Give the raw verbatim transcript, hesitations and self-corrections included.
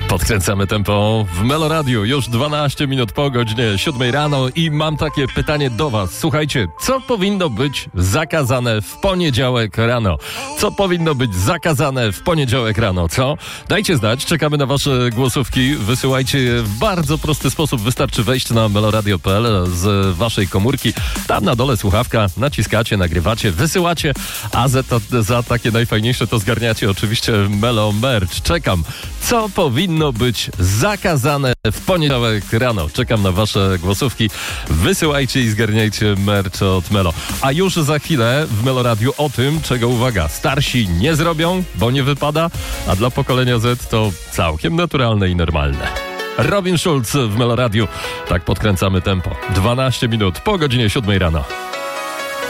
Podkręcamy tempo w Meloradiu. Już dwanaście minut po godzinie siódmej rano i mam takie pytanie do was. Słuchajcie, co powinno być zakazane w poniedziałek rano? Co powinno być zakazane w poniedziałek rano, co? Dajcie znać, czekamy na wasze głosówki. Wysyłajcie je w bardzo prosty sposób. Wystarczy wejść na meloradio kropka p l z waszej komórki. Tam na dole słuchawka, naciskacie, nagrywacie, wysyłacie, a za, to, za takie najfajniejsze to zgarniacie oczywiście Melo Merch. Czekam. Co powinno być zakazane w poniedziałek rano? Czekam na wasze głosówki. Wysyłajcie i zgarniajcie merch od Melo. A już za chwilę w Meloradiu o tym, czego, uwaga, starsi nie zrobią, bo nie wypada, a dla pokolenia Z to całkiem naturalne i normalne. Robin Schulz w Meloradiu. Tak podkręcamy tempo. dwanaście minut po godzinie siódmej rano.